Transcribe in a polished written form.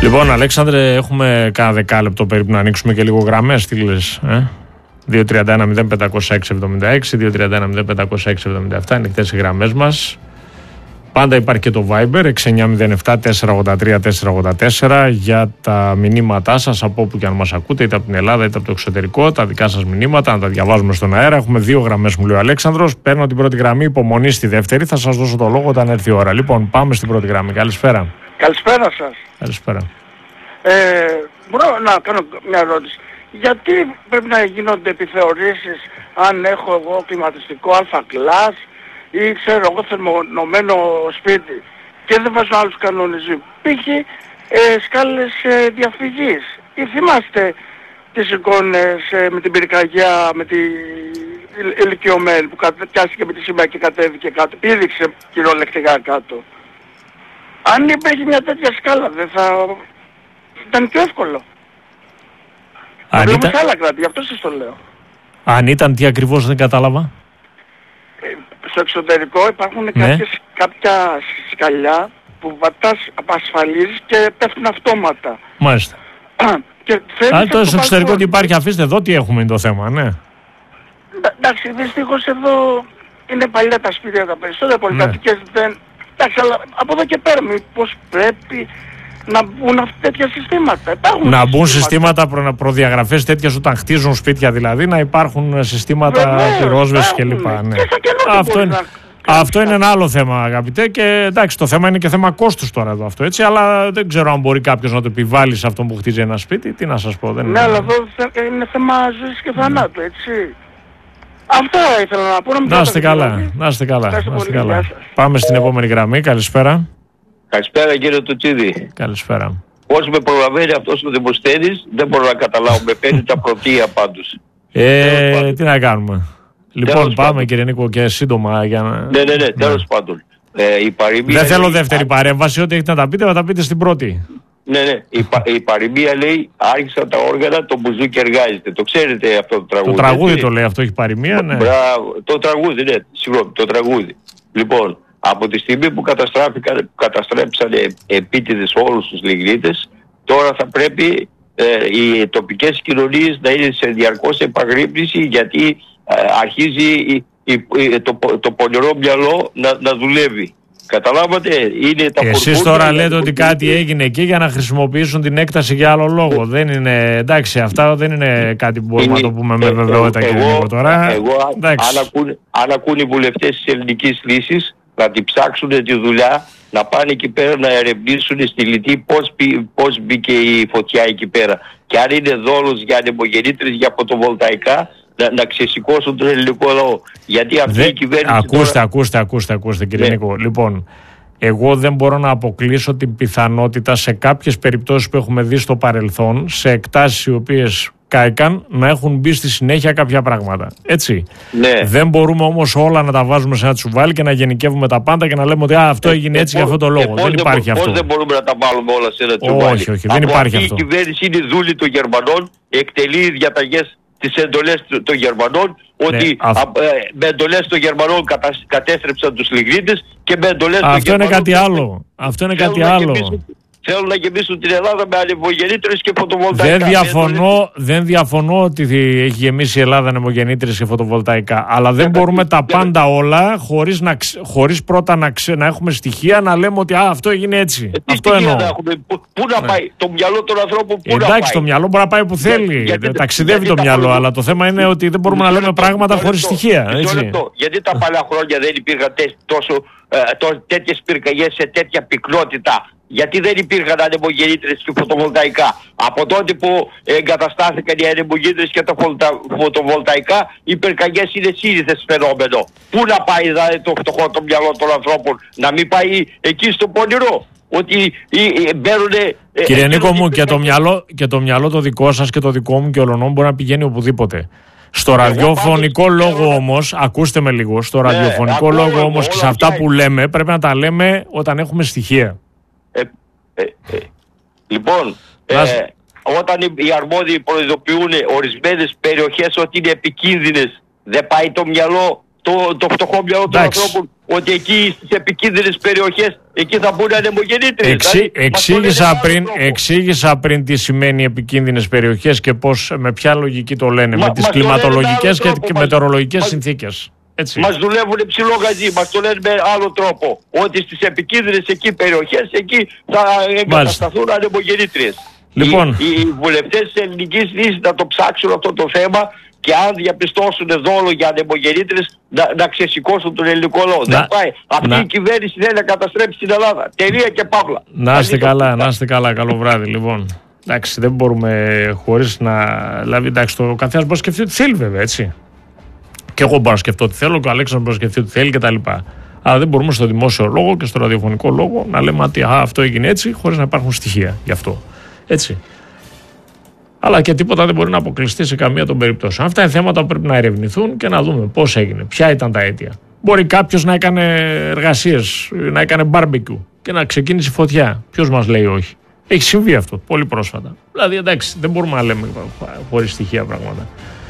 Λοιπόν, Αλέξανδρε, έχουμε κάνα δεκάλεπτο περίπου να ανοίξουμε και λίγο γραμμές. Τι λες, 231-0506-76, 231-0506-77, ανοιχτές οι γραμμές μας. Πάντα υπάρχει και το Viber 6907-483-484 για τα μηνύματά σας από όπου και αν μας ακούτε, είτε από την Ελλάδα είτε από το εξωτερικό. Τα δικά σας μηνύματα να τα διαβάζουμε στον αέρα. Έχουμε 2 γραμμές, μου λέει ο Αλέξανδρος. Παίρνω την πρώτη γραμμή, υπομονή στη δεύτερη. Θα σας δώσω το λόγο όταν έρθει η ώρα. Λοιπόν, πάμε στην πρώτη γραμμή. Καλησπέρα. Καλησπέρα σας. Καλησπέρα. Μπορώ να κάνω μια ερώτηση. Γιατί πρέπει να γίνονται επιθεωρήσεις αν έχω εγώ κλιματιστικό Α-κλάς ή ξέρω εγώ θερμονωμένο σπίτι και δεν βάζω άλλους κανονισμούς? Π.χ. σκάλες διαφυγής. Ή θυμάστε τις εικόνες με την πυρκαγιά, με τη ηλικιωμένη που πιάστηκε με τη σημαία και κατέβηκε κάτω, πήδηξε κυριολεκτικά κάτω. Αν υπήρχε μια τέτοια σκάλα δεν θα ήταν πιο εύκολο. Αν ήταν... σε άλλα κράτη, γι' αυτό σας το λέω. Αν ήταν, τι ακριβώς δεν κατάλαβα. Στο εξωτερικό υπάρχουν κάποια σκαλιά που βατάς, ασφαλίζεις και πέφτουν αυτόματα. Μάλιστα. Το στο εξωτερικό τι υπάρχει, αφήστε εδώ τι έχουμε είναι το θέμα, ναι. Εντάξει, δυστυχώς εδώ είναι παλιά τα σπίτια τα περισσότερα, πολυκατοικίες δεν... Εντάξει, αλλά από εδώ και πέρα μήπως πρέπει να μπουν τέτοια συστήματα? Να μπουν συστήματα προδιαγραφές τέτοιες όταν χτίζουν σπίτια, δηλαδή να υπάρχουν συστήματα πυρόσβεσης κλπ. Ναι. Αυτό είναι ένα άλλο θέμα, αγαπητέ, και εντάξει, το θέμα είναι και θέμα κόστους τώρα εδώ αυτό, έτσι, αλλά δεν ξέρω αν μπορεί κάποιος να το επιβάλλει σε αυτόν που χτίζει ένα σπίτι, τι να σας πω. Ναι, αλλά εδώ είναι θέμα ζωής και θανάτου, έτσι. Αυτό ήθελα να πω. Να είστε καλά, να είστε καλά. Πάμε στην επόμενη γραμμή, καλησπέρα. Καλησπέρα κύριε Τουτσίδη. Καλησπέρα. Πώς με προλαβαίνει αυτός ο Δημοσθένης, δεν μπορώ να καταλάβω. Με παίρνει τα πρωτεία πάντως. Τι να κάνουμε. Λοιπόν, πάμε κύριε Νίκο και σύντομα για να... Ναι, τέλος πάντων. Δεν θέλω δεύτερη παρέμβαση, ό,τι έχετε να τα πείτε, θα τα πείτε στην πρώτη. Ναι, η παροιμία λέει άρχισαν τα όργανα, το μπουζούκι εργάζεται. Το ξέρετε αυτό το τραγούδι? Το τραγούδι το λέει αυτό, έχει παροιμία, ναι. Μπράβο, το τραγούδι, ναι, συγγνώμη, το τραγούδι. Λοιπόν, από τη στιγμή που καταστρέψανε επίτηδες όλους τους λιγνίτες, τώρα θα πρέπει οι τοπικές κοινωνίες να είναι σε διαρκώς επαγρύπνηση, γιατί αρχίζει το πονηρό μυαλό να δουλεύει. Καταλάβατε, είναι τα εσείς τώρα λέτε ότι κάτι έγινε εκεί για να χρησιμοποιήσουν την έκταση για άλλο λόγο. Δεν είναι, εντάξει, αυτά δεν είναι κάτι που μπορούμε να το πούμε με βεβαιότητα, κύριε Νίκο, τώρα. Αν ακούν οι βουλευτές της ελληνικής λύσης, να την ψάξουν τη δουλειά, να πάνε εκεί πέρα να ερευνήσουν στη Λιτή πώς μπήκε η φωτιά εκεί πέρα. Και αν είναι δόλος για ανεμογεννήτρες, για φωτοβολταϊκά, να ξεσηκώσουν τον ελληνικό λαό. Γιατί αυτή η κυβέρνηση... Ακούστε κύριε Νίκο. Λοιπόν, εγώ δεν μπορώ να αποκλείσω την πιθανότητα σε κάποιες περιπτώσεις που έχουμε δει στο παρελθόν, σε εκτάσεις οι οποίες κάηκαν, να έχουν μπει στη συνέχεια κάποια πράγματα. Έτσι. Ναι. Δεν μπορούμε όμως όλα να τα βάζουμε σε ένα τσουβάλι και να γενικεύουμε τα πάντα και να λέμε ότι αυτό έγινε έτσι για αυτόν τον λόγο. Δεν υπάρχει αυτό. Πώς δεν μπορούμε να τα βάλουμε όλα σε ένα τσουβάλι? Όχι, δεν υπάρχει αυτό. Η κυβέρνηση είναι δούλη των Γερμανών, εκτελεί διαταγές, τις εντολές των Γερμανών, ότι με εντολές των Γερμανών κατέστρεψαν τους λιγνίτες και με εντολές των Γερμανών... Αυτό είναι κάτι άλλο. Θέλουν να γεμίσουν την Ελλάδα με ανεμογεννήτρες και φωτοβολταϊκά. Δεν διαφωνώ ότι έχει γεμίσει η Ελλάδα ανεμογεννήτρες και φωτοβολταϊκά. Αλλά δεν μπορούμε τα πάντα όλα χωρίς πρώτα να έχουμε στοιχεία να λέμε ότι αυτό έγινε έτσι. Αυτό εννοώ. Πού να πάει το μυαλό των ανθρώπων, πού να πάει? Εντάξει, το μυαλό μπορεί να πάει που θέλει. Ταξιδεύει το μυαλό, αλλά το θέμα είναι ότι δεν μπορούμε να λέμε πράγματα χωρίς στοιχεία. Γιατί τα παλιά χρόνια δεν υπήρχαν τέτοιες πυρκαγιές σε τέτοια πυκνότητα? Γιατί δεν υπήρχαν ανεμογεννήτρες και φωτοβολταϊκά? Από τότε που εγκαταστάθηκαν οι ανεμογεννήτρες και τα φωτοβολταϊκά, οι πυρκαγιές είναι σύνηθες φαινόμενο. Πού να πάει δηλαδή το φτωχό το μυαλό των ανθρώπων? Να μην πάει εκεί στο πονηρό? Ότι μπαίνουνε... Κύριε Νίκο μου, και το μυαλό το δικό σας και το δικό μου και ολονών μπορεί να πηγαίνει οπουδήποτε. Στο ραδιοφωνικό λόγο όμως, ακούστε με λίγο, στο ραδιοφωνικό λόγο όμως και σε αυτά που λέμε πρέπει να τα λέμε όταν έχουμε στοιχεία. Λοιπόν, όταν οι αρμόδιοι προειδοποιούν ορισμένες περιοχές ότι είναι επικίνδυνες, δεν πάει το μυαλό το φτωχό μυαλό των ανθρώπων ότι εκεί στις επικίνδυνες περιοχές εκεί θα μπουν ανεμογεννήτριες. Εξήγησα πριν τι σημαίνει επικίνδυνες περιοχές και πώς, με ποια λογική το λένε, με τις κλιματολογικές και μετεωρολογικές συνθήκες. Έτσι. Μας δουλεύουν ψηλό γαζί, μας το λένε με άλλο τρόπο. Ότι στις επικίνδυνες εκεί περιοχές εκεί θα εγκατασταθούν ανεμογεννήτριες. Λοιπόν. Οι βουλευτές της Ελληνικής Δύσης να το ψάξουν αυτό το θέμα και αν διαπιστώσουν δόλο για ανεμογεννήτριες να ξεσηκώσουν τον ελληνικό λαό. Δεν πάει. Αυτή η κυβέρνηση θέλει να καταστρέψει την Ελλάδα. Τελεία και παύλα. Να είστε καλά, καλό βράδυ λοιπόν. Εντάξει, δεν μπορούμε χωρίς να... Δηλαδή, εντάξει, το καθένας μπορεί να σκεφτεί ό,τι θέλει βέβαια, έτσι. Και εγώ μπορώ να σκεφτώ ό,τι θέλω και ο Αλέξανδρος μπορεί να σκεφτεί ό,τι θέλει κτλ. Αλλά δεν μπορούμε στο δημόσιο λόγο και στο ραδιοφωνικό λόγο να λέμε ότι αυτό έγινε έτσι χωρίς να υπάρχουν στοιχεία γι' αυτό. Έτσι. Αλλά και τίποτα δεν μπορεί να αποκλειστεί σε καμία των περιπτώσεων. Αυτά είναι θέματα που πρέπει να ερευνηθούν και να δούμε πώς έγινε, ποια ήταν τα αίτια. Μπορεί κάποιος να έκανε εργασίες, να έκανε μπάρμπεκιου και να ξεκίνησε φωτιά. Ποιος μας λέει όχι. Έχει συμβεί αυτό πολύ πρόσφατα. Δηλαδή, εντάξει, δεν μπορούμε να λέμε χωρίς στοιχεία πράγματα.